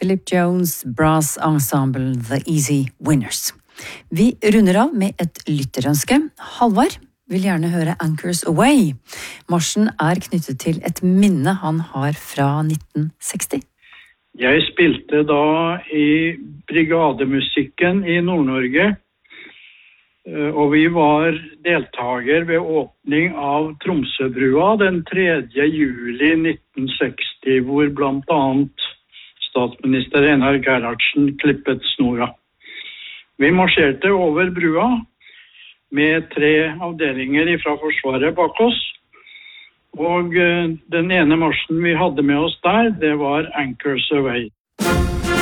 Philip Jones Brass Ensemble The Easy Winners. Vi runder av med et lytterønske. Halvard vil gjerne høre Anchors Away. Marsjen knyttet til et minne han har fra 1960. Jeg spilte da i brigademusikken i Nord-Norge, og vi var deltager ved åpning av Tromsøbrua den 3. juli 1960, hvor blant annet statsminister Einar Gerhardsen klippet snora. Vi marsjerte over brua med 3 avdelinger fra Forsvaret bak oss, og den ene marsjen vi hadde med oss der, det var Anchors Away.